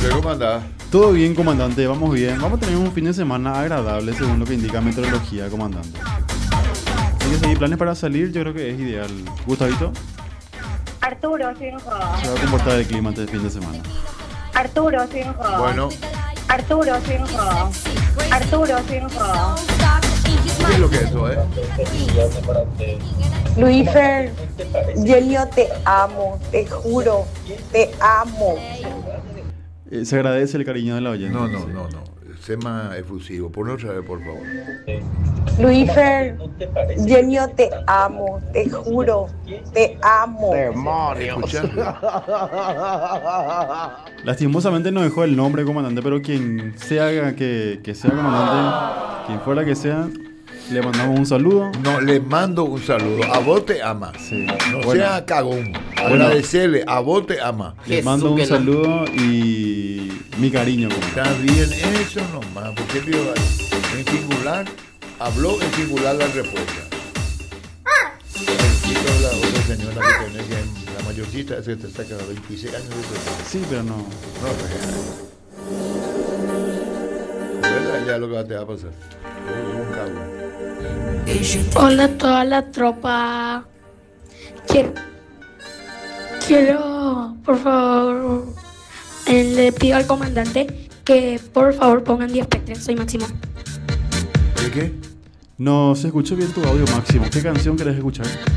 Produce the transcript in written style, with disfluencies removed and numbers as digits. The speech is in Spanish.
¿Cómo andás? Todo bien, comandante, vamos bien. Vamos a tener un fin de semana agradable según lo que indica meteorología, comandante. Así que si hay planes para salir, yo creo que es ideal. Gustavito, Arturo, sí, se va a comportar el clima este fin de semana. Arturo, sí, Bueno, Arturo, sí, Arturo, sí, ¿qué es lo que es eso, Luífer, yo te amo, te juro, te amo. Se agradece el cariño de la oyente. No. Sé más efusivo. Por otra vez, por favor. Luífer, yo te amo, te juro, te amo. ¿Escuchás? Lastimosamente no dejó el nombre, comandante, pero quien sea que sea comandante, quien fuera que sea, le mandamos un saludo. No, le mando un saludo. A vos te ama. Sí. No Bueno, sea cagón. Bueno. Agradecerle. A vos te ama. le mando un saludo y mi cariño, comandante. Está bien eso nomás. Porque vio en singular. Habló en singular la respuesta. Y toda la otra señora que tenés, que la mayorcita, ese te saca 26 años de edad. Sí, pero no. No, real. Ya lo que te va a pasar. Es un cagón. Hola a toda la tropa. Quiero, por favor, le pido al comandante que por favor pongan 10 Spectre. Soy Máximo. ¿De qué? No se escuchó bien tu audio, Máximo. ¿Qué canción querés escuchar?